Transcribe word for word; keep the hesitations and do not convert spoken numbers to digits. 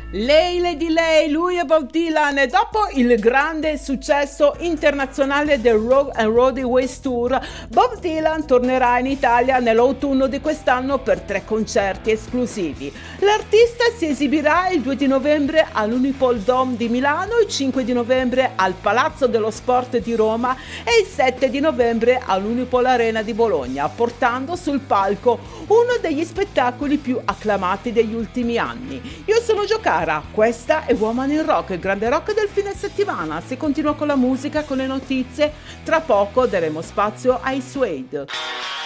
Lei, Lady Lei, lui è Bob Dylan, e dopo il grande successo internazionale del Rock and Roll Ways Tour, Bob Dylan tornerà in Italia nell'autunno di quest'anno per tre concerti esclusivi. L'artista si esibirà il due di novembre all'Unipol Dome di Milano, il cinque di novembre al Palazzo dello Sport di Roma e il sette di novembre all'Unipol Arena di Bologna, portando sul palco uno degli spettacoli più acclamati degli ultimi anni. Io sono Giocara, questa è Woman in Rock, il grande rock del fine settimana. Si continua con la musica, con le notizie, tra poco daremo spazio ai Suede.